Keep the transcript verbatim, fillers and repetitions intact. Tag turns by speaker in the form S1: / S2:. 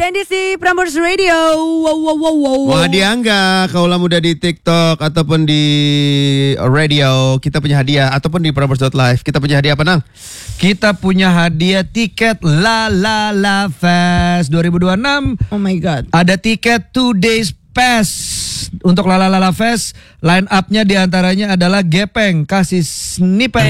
S1: Dendi si Prambors Radio. Wow wow wow wow.
S2: Wah diangga kaulah muda di TikTok ataupun di radio, kita punya hadiah ataupun di prambors dot live. Kita punya hadiah apa, Nang?
S3: Kita punya hadiah tiket La La La Fest dua ribu dua puluh enam.
S1: Oh my god.
S3: Ada tiket two days pass untuk La La La Fest. Line up-nya diantaranya adalah Gepeng, Kasih Snipe,